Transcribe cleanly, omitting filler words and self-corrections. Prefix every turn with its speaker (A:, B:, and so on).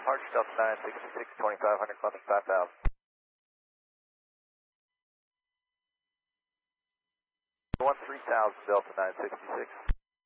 A: departure Delta 966, 2500, Columbus 5000. 3000 Delta 966.